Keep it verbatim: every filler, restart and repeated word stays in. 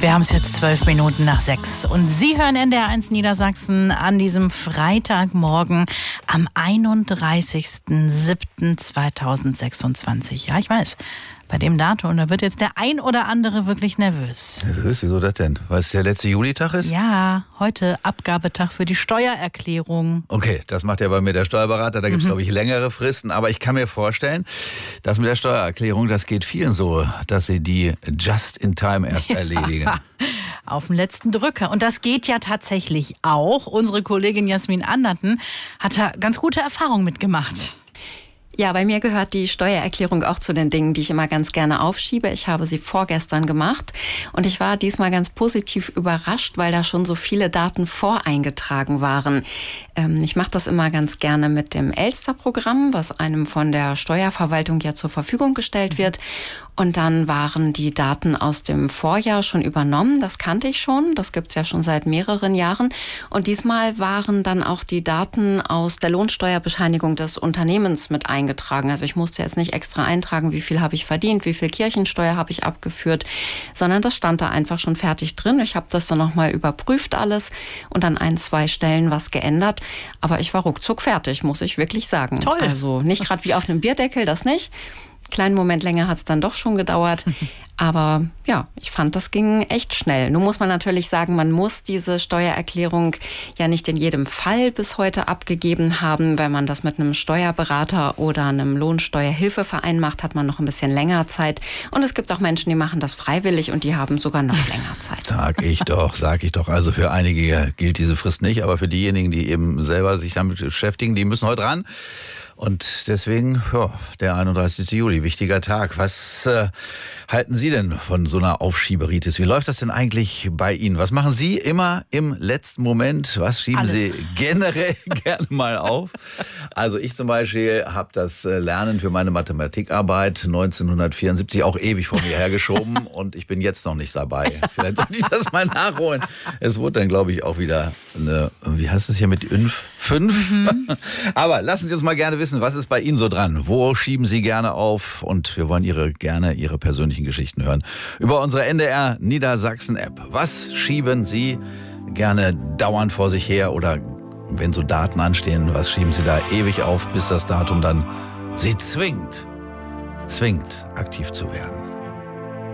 Wir haben es jetzt zwölf Minuten nach sechs und Sie hören N D R eins Niedersachsen an diesem Freitagmorgen am einunddreißigsten siebten zweitausendsechsundzwanzig. Ja, ich weiß, bei dem Datum, da wird jetzt der ein oder andere wirklich nervös. Nervös? Wieso das denn? Weil es der letzte Julitag ist? Ja, heute Abgabetag für die Steuererklärung. Okay, das macht ja bei mir der Steuerberater. Da gibt es, mhm. glaube ich, längere Fristen. Aber ich kann mir vorstellen, dass mit der Steuererklärung, das geht vielen so, dass sie die just in time erst ja. erledigen. Auf dem letzten Drücker. Und das geht ja tatsächlich auch. Unsere Kollegin Jasmin Anderten hat da ganz gute Erfahrungen mitgemacht. Ja, bei mir gehört die Steuererklärung auch zu den Dingen, die ich immer ganz gerne aufschiebe. Ich habe sie vorgestern gemacht und ich war diesmal ganz positiv überrascht, weil da schon so viele Daten voreingetragen waren. Ähm, ich mache das immer ganz gerne mit dem Elster-Programm, was einem von der Steuerverwaltung ja zur Verfügung gestellt wird. Und dann waren die Daten aus dem Vorjahr schon übernommen. Das kannte ich schon. Das gibt's ja schon seit mehreren Jahren. Und diesmal waren dann auch die Daten aus der Lohnsteuerbescheinigung des Unternehmens mit eingetragen. Also ich musste jetzt nicht extra eintragen, wie viel habe ich verdient, wie viel Kirchensteuer habe ich abgeführt, sondern das stand da einfach schon fertig drin. Ich habe das dann nochmal überprüft alles und an ein, zwei Stellen was geändert. Aber ich war ruckzuck fertig, muss ich wirklich sagen. Toll. Also nicht gerade wie auf einem Bierdeckel, das nicht. Kleinen Moment länger hat es dann doch schon gedauert. Aber ja, ich fand, das ging echt schnell. Nun muss man natürlich sagen, man muss diese Steuererklärung ja nicht in jedem Fall bis heute abgegeben haben. Wenn man das mit einem Steuerberater oder einem Lohnsteuerhilfeverein macht, hat man noch ein bisschen länger Zeit. Und es gibt auch Menschen, die machen das freiwillig und die haben sogar noch länger Zeit. Sag ich doch, sag ich doch. Also für einige gilt diese Frist nicht, aber für diejenigen, die eben selber sich damit beschäftigen, die müssen heute ran. Und deswegen, ja, der einunddreißigste Juli, wichtiger Tag. Was äh, halten Sie denn von so einer Aufschieberitis? Wie läuft das denn eigentlich bei Ihnen? Was machen Sie immer im letzten Moment? Was schieben Alles. Sie generell gerne mal auf? Also ich zum Beispiel habe das Lernen für meine Mathematikarbeit neunzehnhundertvierundsiebzig auch ewig vor mir hergeschoben und ich bin jetzt noch nicht dabei. Vielleicht sollte ich das mal nachholen. Es wurde dann, glaube ich, auch wieder eine, wie heißt es hier mit fünf? Fünf? Mhm. Aber lassen Sie uns mal gerne wissen, was ist bei Ihnen so dran? Wo schieben Sie gerne auf? Und wir wollen Ihre gerne Ihre persönlichen Geschichten hören über unsere N D R Niedersachsen App. Was schieben Sie gerne dauernd vor sich her oder wenn so Daten anstehen, was schieben Sie da ewig auf, bis das Datum dann Sie zwingt, zwingt aktiv zu werden?